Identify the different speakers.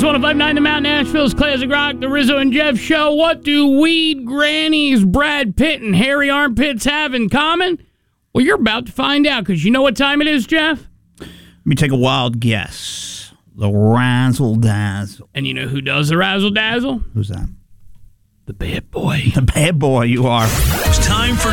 Speaker 1: 105.9 The Mountain, Nashville's Classic Rock, the Rizzo and Jeff Show. What do weed grannies Brad Pitt and hairy armpits have in common? Well, you're about to find out, because you know what time it is, Jeff?
Speaker 2: Let me take a wild guess. The Razzle Dazzle.
Speaker 1: And you know who does the Razzle Dazzle?
Speaker 2: Who's that?
Speaker 1: The bad boy.
Speaker 2: The bad boy you are.
Speaker 3: It's time for